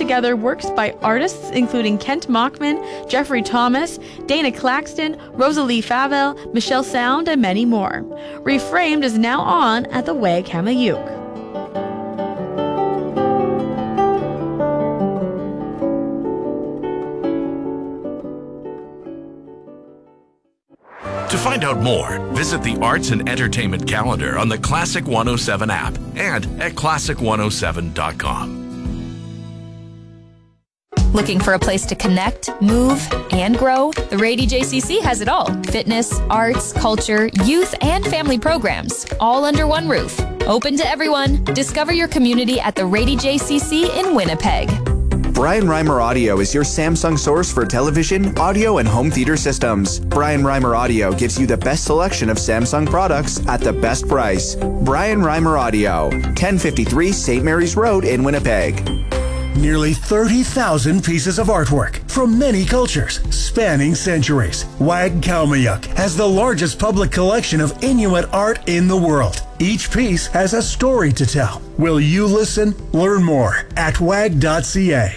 together works by artists including Kent Mockman, Jeffrey Thomas, Dana Claxton, Rosalie Favel, Michelle Sound, and many more. Reframed is now on at the WAG Kamayuk. To find out more, visit the Arts and Entertainment calendar on the Classic 107 app and at classic107.com. Looking for a place to connect, move, and grow? The Rady JCC has it all. Fitness, arts, culture, youth, and family programs, all under one roof. Open to everyone. Discover your community at the Rady JCC in Winnipeg. Brian Reimer Audio is your Samsung source for television, audio, and home theater systems. Brian Reimer Audio gives you the best selection of Samsung products at the best price. Brian Reimer Audio, 1053 St. Mary's Road in Winnipeg. Nearly 30,000 pieces of artwork from many cultures, spanning centuries. WAG Kamayuk has the largest public collection of Inuit art in the world. Each piece has a story to tell. Will you listen? Learn more at wag.ca.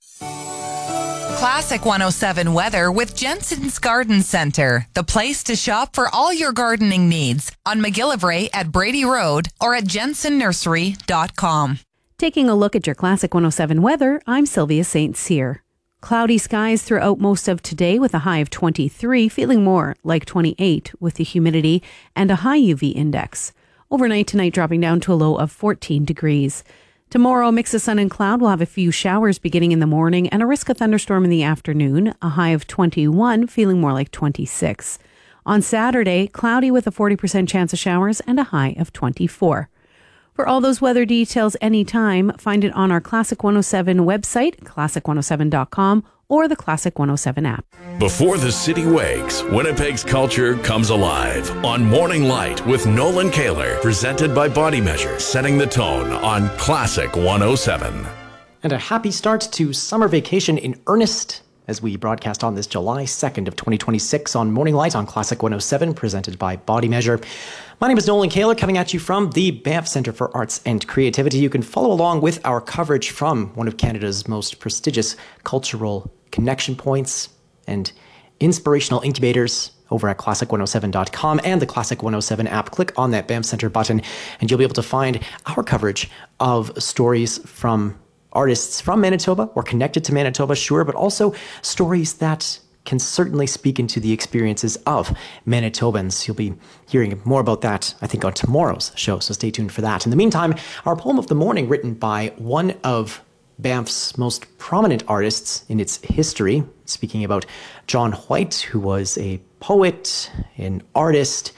Classic 107 weather with Jensen's Garden Center, the place to shop for all your gardening needs on McGillivray at Brady Road or at jensennursery.com. Taking a look at your Classic 107 weather, I'm Sylvia St. Cyr. Cloudy skies throughout most of today with a high of 23, feeling more like 28 with the humidity and a high UV index. Overnight tonight dropping down to a low of 14 degrees. Tomorrow, a mix of sun and cloud. We'll have a few showers beginning in the morning and a risk of thunderstorm in the afternoon. A high of 21, feeling more like 26. On Saturday, cloudy with a 40% chance of showers and a high of 24. For all those weather details anytime, find it on our Classic 107 website, classic107.com, or the Classic 107 app. Before the city wakes, Winnipeg's culture comes alive on Morning Light with Nolan Kaler, presented by Body Measure, setting the tone on Classic 107. And a happy start to summer vacation in earnest as we broadcast on this July 2nd of 2026 on Morning Light on Classic 107, presented by Body Measure. My name is Nolan Kaler, coming at you from the Banff Centre for Arts and Creativity. You can follow along with our coverage from one of Canada's most prestigious cultural connection points and inspirational incubators over at classic107.com and the Classic 107 app. Click on that Banff Centre button and you'll be able to find our coverage of stories from artists from Manitoba or connected to Manitoba, sure, but also stories that can certainly speak into the experiences of Manitobans. You'll be hearing more about that, I think, on tomorrow's show, so stay tuned for that. In the meantime, our poem of the morning, written by one of Banff's most prominent artists in its history, speaking about John White, who was a poet, an artist,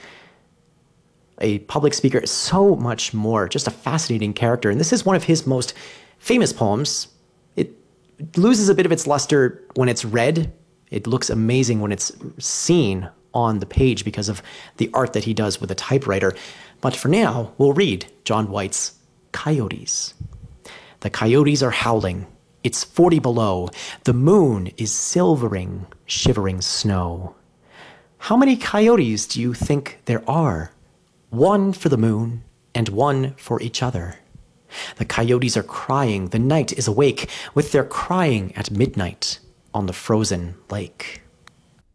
a public speaker, so much more, just a fascinating character. And this is one of his most famous poems. It loses a bit of its luster when it's read. It looks amazing when it's seen on the page because of the art that he does with a typewriter. But for now, we'll read John White's Coyotes. The coyotes are howling. It's 40 below. The moon is silvering, shivering snow. How many coyotes do you think there are? One for the moon and one for each other. The coyotes are crying. The night is awake with their crying at midnight on the frozen lake.